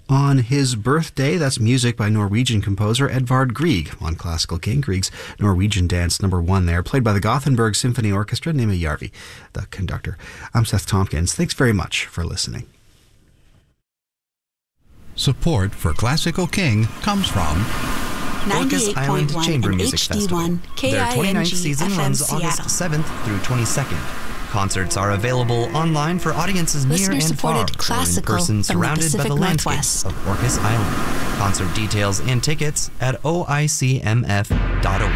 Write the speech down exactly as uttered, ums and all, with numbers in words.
on his birthday. That's music by Norwegian composer Edvard Grieg on Classical King. Grieg's Norwegian Dance number one there, played by the Gothenburg Symphony Orchestra. Nima Järvi, the conductor. I'm Seth Tompkins. Thanks very much for listening. Support for Classical King comes from Orcas Island Chamber Music Festival. Their twenty-ninth season runs August seventh through twenty-second. Concerts are available online for audiences near and far, or in person surrounded by the landscapes of Orcas Island. Concert details and tickets at O I C M F dot org.